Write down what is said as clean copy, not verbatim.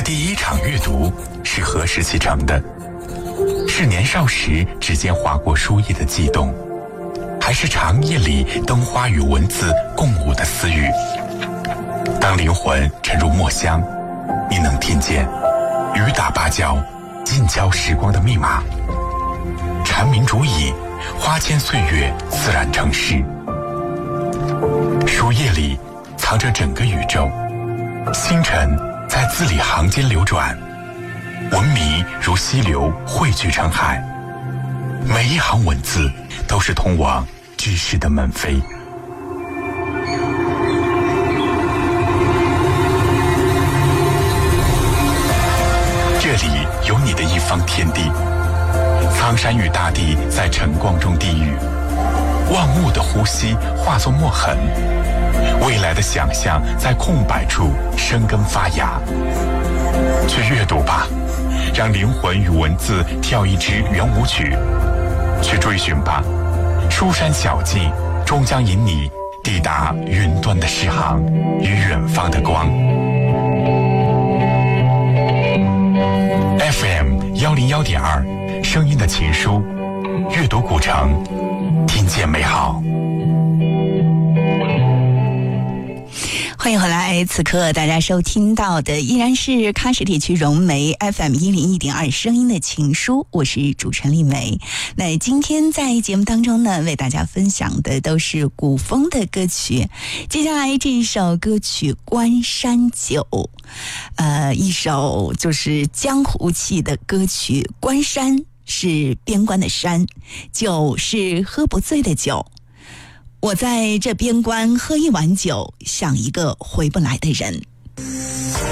第一场阅读是何时启程的？是年少时指尖划过书页的悸动，还是长夜里灯花与文字共舞的私语？当灵魂沉入墨香，你能听见雨打芭蕉，近郊时光的密码。蝉鸣竹椅，花间岁月自然成诗。书页里藏着整个宇宙，星辰在字里行间流转，文明如溪流汇聚成海，每一行文字都是通往知识的门扉。这里有你的一方天地，苍山与大地在晨光中低语，万物的呼吸化作墨痕，未来的想象在空白处生根发芽。去阅读吧，让灵魂与文字跳一支圆舞曲。去追寻吧，书山小径终将引你抵达云端的诗行与远方的光。FM 101.2，声音的情书，阅读古城，听见美好。 欢迎回来，此刻大家收听到的依然是喀什地区融媒 FM 101.2声音的情书，我是主持人丽梅。那今天在节目当中呢，为大家分享的都是古风的歌曲。接下来这一首歌曲《关山酒》，一首就是江湖气的歌曲。关山是边关的山，酒是喝不醉的酒。我在这边关喝一碗酒，像一个回不来的人。